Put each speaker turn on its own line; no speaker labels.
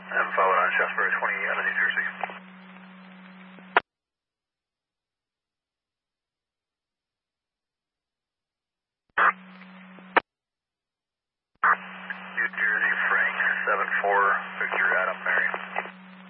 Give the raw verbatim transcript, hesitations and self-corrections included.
I'm followed on Shaftesbury twenty out of New Jersey. New Jersey, Frank, seven four, Victor Adam Mary.